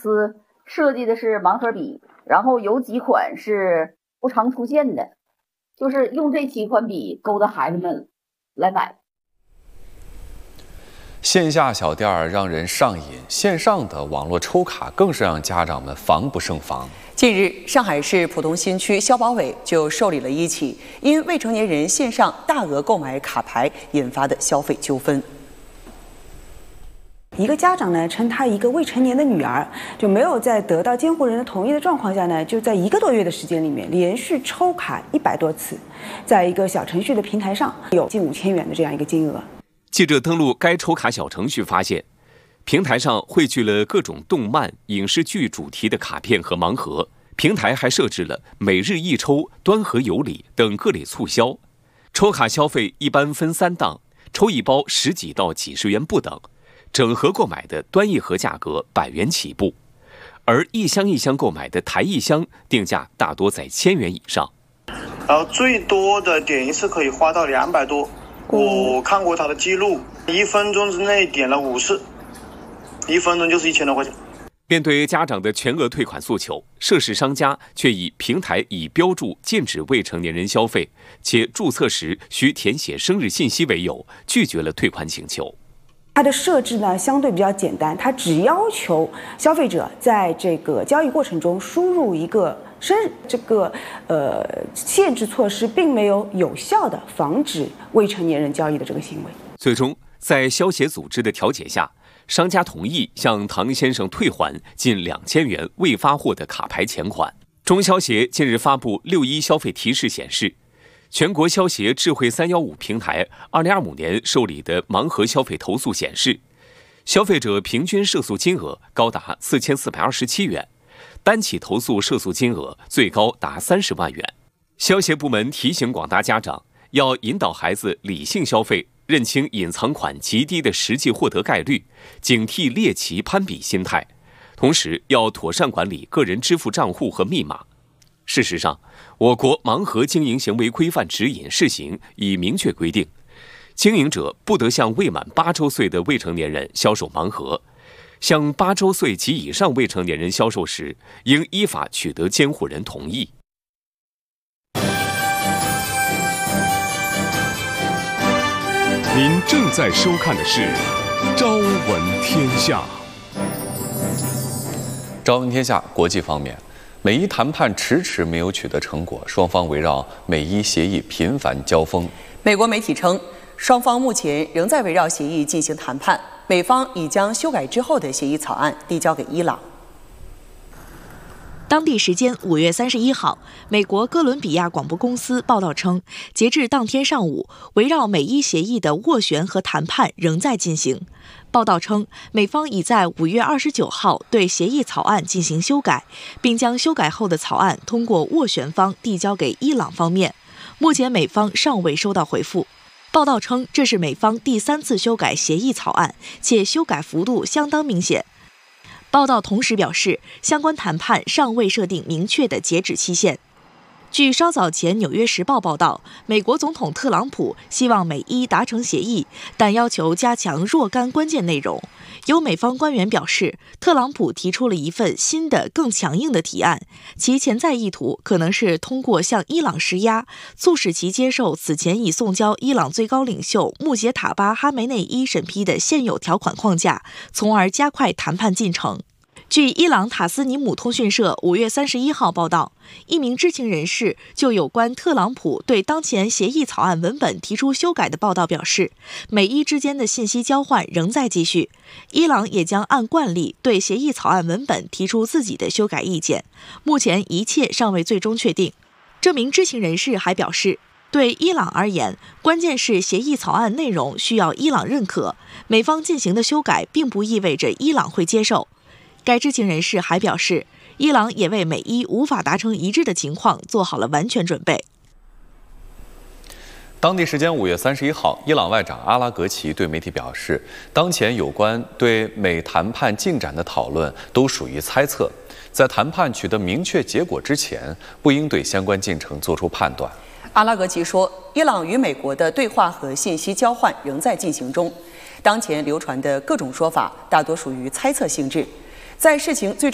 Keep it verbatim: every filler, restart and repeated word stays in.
司设计的是盲盒笔，然后有几款是不常出现的，就是用这几款笔勾搭孩子们来买。 线下小店让人上瘾，线上的网络抽卡更是让家长们防不胜防。 近日，上海市浦东新区消保委就受理了一起因未成年人线上大额购买卡牌引发的消费纠纷。 一个家长呢，称他一个未成年的女儿就没有在得到监护人的同意的状况下呢，就在一个多月的时间里面连续抽卡一百多次，在一个小程序的平台上有近五千元的这样一个金额。 记者登录该抽卡小程序发现，平台上汇聚了各种动漫、影视剧主题的卡片和盲盒，平台还设置了每日一抽、端盒有礼等各类促销。抽卡消费一般分三档，抽一包十几到几十元不等，整盒购买的端一盒价格百元起步，而一箱一箱购买的台一箱定价大多在千元以上。 然后最多的点一次可以花到两百多。我看过他的记录，一分钟之内点了五次，一分钟就是一千多块钱。 面对家长的全额退款诉求，涉事商家却以平台已标注禁止未成年人消费，且注册时需填写生日信息为由，拒绝了退款请求。 它的设置呢相对比较简单，它只要求消费者在这个交易过程中输入一个生日，这个呃限制措施并没有有效的防止未成年人交易的这个行为。 最终，在消协组织的调解下，商家同意向唐先生退还近两千元未发货的卡牌钱款。中消协近日发布六一消费提示显示，全国消协智慧三一五平台二零二五年受理的盲盒消费投诉显示，消费者平均涉诉金额高达四千四百二十七元，单起投诉涉诉金额最高达三十万元。消协部门提醒广大家长，要引导孩子理性消费，认清隐藏款极低的实际获得概率，警惕猎奇攀比心态，同时要妥善管理个人支付账户和密码。事实上，我国盲盒经营行为规范指引试行已明确规定，经营者不得向未满八周岁的未成年人销售盲盒，向八周岁及以上未成年人销售时，应依法取得监护人同意。 您正在收看的是《朝闻天下》。 朝闻天下国际方面，美伊谈判迟迟没有取得成果，双方围绕美伊协议频繁交锋。 美国媒体称，双方目前仍在围绕协议进行谈判，美方已将修改之后的协议草案递交给伊朗。 当地时间五月三十一号，美国哥伦比亚广播公司报道称，截至当天上午，围绕美伊协议的斡旋和谈判仍在进行。报道称，美方已在五月二十九号对协议草案进行修改，并将修改后的草案通过斡旋方递交给伊朗方面。目前美方尚未收到回复。报道称，这是美方第三次修改协议草案，且修改幅度相当明显。报道同时表示，相关谈判尚未设定明确的截止期限。据稍早前《纽约时报》报道，美国总统特朗普希望美伊达成协议，但要求加强若干关键内容。有美方官员表示，特朗普提出了一份新的、更强硬的提案，其潜在意图可能是通过向伊朗施压，促使其接受此前已送交伊朗最高领袖穆杰塔巴·哈梅内伊审批的现有条款框架，从而加快谈判进程。据伊朗塔斯尼姆通讯社五月三十一号报道，一名知情人士就有关特朗普对当前协议草案文本提出修改的报道表示，美伊之间的信息交换仍在继续，伊朗也将按惯例对协议草案文本提出自己的修改意见，目前一切尚未最终确定。这名知情人士还表示，对伊朗而言，关键是协议草案内容需要伊朗认可，美方进行的修改并不意味着伊朗会接受。该知情人士还表示，伊朗也为美伊无法达成一致的情况做好了完全准备。 当地时间五月三十一号，伊朗外长阿拉格齐对媒体表示，当前有关对美谈判进展的讨论都属于猜测，在谈判取得明确结果之前，不应对相关进程做出判断。 阿拉格齐说，伊朗与美国的对话和信息交换仍在进行中，当前流传的各种说法大多属于猜测性质，在事情最终